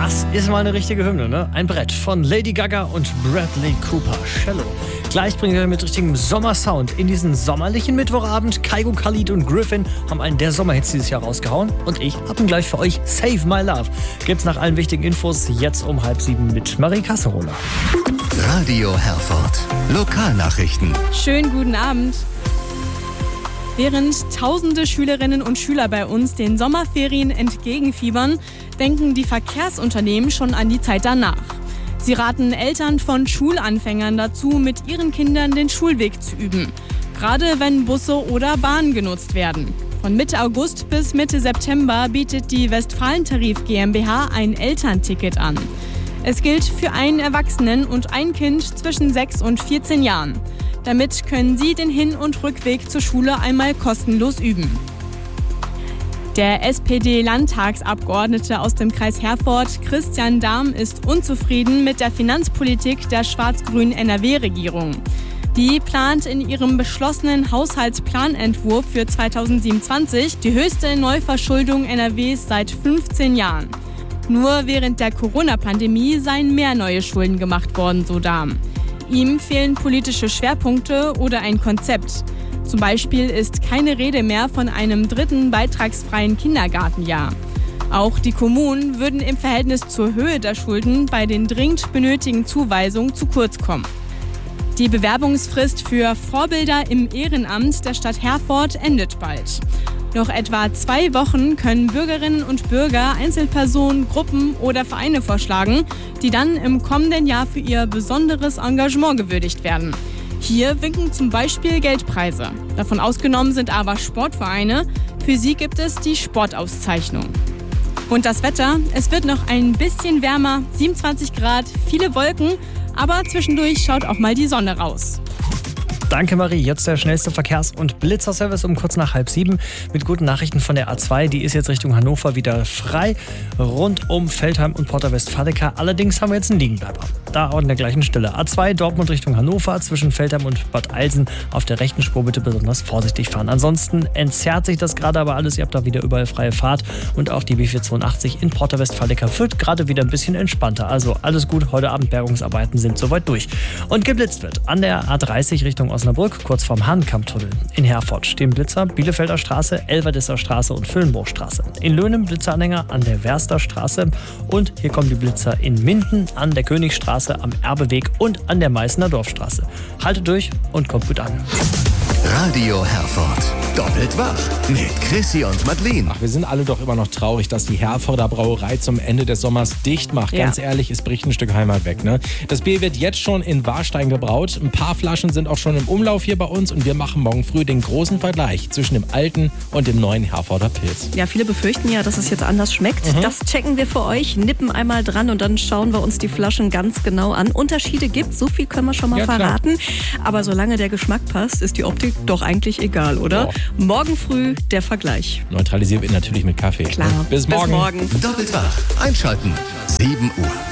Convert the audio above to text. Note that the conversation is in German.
Das ist mal eine richtige Hymne, ne? Ein Brett von Lady Gaga und Bradley Cooper, Shallow. Gleich bringen wir mit richtigem Sommersound in diesen sommerlichen Mittwochabend. Kygo, Khalid und Griffin haben einen der Sommerhits dieses Jahr rausgehauen. Und ich hab ihn gleich für euch. Save My Love. Gibt's nach allen wichtigen Infos jetzt um 6:30 mit Marie Kasserola. Radio Herford. Lokalnachrichten. Schönen guten Abend. Während tausende Schülerinnen und Schüler bei uns den Sommerferien entgegenfiebern, denken die Verkehrsunternehmen schon an die Zeit danach. Sie raten Eltern von Schulanfängern dazu, mit ihren Kindern den Schulweg zu üben. Gerade wenn Busse oder Bahnen genutzt werden. Von Mitte August bis Mitte September bietet die Westfalentarif GmbH ein Elternticket an. Es gilt für einen Erwachsenen und ein Kind zwischen 6 und 14 Jahren. Damit können Sie den Hin- und Rückweg zur Schule einmal kostenlos üben. Der SPD-Landtagsabgeordnete aus dem Kreis Herford, Christian Dahm, ist unzufrieden mit der Finanzpolitik der schwarz-grünen NRW-Regierung. Die plant in ihrem beschlossenen Haushaltsplanentwurf für 2027 die höchste Neuverschuldung NRWs seit 15 Jahren. Nur während der Corona-Pandemie seien mehr neue Schulden gemacht worden, so Dahm. Ihm fehlen politische Schwerpunkte oder ein Konzept. Zum Beispiel ist keine Rede mehr von einem dritten beitragsfreien Kindergartenjahr. Auch die Kommunen würden im Verhältnis zur Höhe der Schulden bei den dringend benötigten Zuweisungen zu kurz kommen. Die Bewerbungsfrist für Vorbilder im Ehrenamt der Stadt Herford endet bald. Noch etwa 2 Wochen können Bürgerinnen und Bürger Einzelpersonen, Gruppen oder Vereine vorschlagen, die dann im kommenden Jahr für ihr besonderes Engagement gewürdigt werden. Hier winken zum Beispiel Geldpreise. Davon ausgenommen sind aber Sportvereine. Für sie gibt es die Sportauszeichnung. Und das Wetter, es wird noch ein bisschen wärmer, 27 Grad, viele Wolken, aber zwischendurch schaut auch mal die Sonne raus. Danke Marie, jetzt der schnellste Verkehrs- und Blitzerservice um kurz nach 6:30 mit guten Nachrichten von der A2. Die ist jetzt Richtung Hannover wieder frei, rund um Veltheim und Porta Westfalica. Allerdings haben wir jetzt einen Liegenbleiber. Da an der gleichen Stelle. A2 Dortmund Richtung Hannover, zwischen Veltheim und Bad Eilsen auf der rechten Spur bitte besonders vorsichtig fahren. Ansonsten entzerrt sich das gerade aber alles. Ihr habt da wieder überall freie Fahrt und auch die B482 in Porta Westfalica wird gerade wieder ein bisschen entspannter. Also alles gut, heute Abend Bergungsarbeiten sind soweit durch. Und geblitzt wird an der A30 Richtung Osnabrück, kurz vorm Hahnkammtunnel. In Herford stehen Blitzer, Bielefelder Straße, Elverdisser Straße und Füllenburgstraße. In Löhnem Blitzeranhänger an der Werster Straße und hier kommen die Blitzer in Minden, an der Königstraße, am Erbeweg und an der Meißner Dorfstraße. Haltet durch und kommt gut an. Radio Herford. Doppelt wach mit Chrissy und Madeleine. Ach, wir sind alle doch immer noch traurig, dass die Herforder Brauerei zum Ende des Sommers dicht macht. Ganz ehrlich, es bricht ein Stück Heimat weg, ne? Das Bier wird jetzt schon in Warstein gebraut. Ein paar Flaschen sind auch schon im Umlauf hier bei uns und wir machen morgen früh den großen Vergleich zwischen dem alten und dem neuen Herforder Pilz. Ja, viele befürchten ja, dass es jetzt anders schmeckt. Das checken wir für euch, nippen einmal dran und dann schauen wir uns die Flaschen ganz genau an. Unterschiede gibt, so viel können wir schon mal verraten. Aber solange der Geschmack passt, ist die Optik doch eigentlich egal, oder? Ja. Morgen früh der Vergleich. Neutralisieren wir natürlich mit Kaffee. Klar. Bis morgen. Bis morgen. Doppelt wach. Einschalten. 7 Uhr.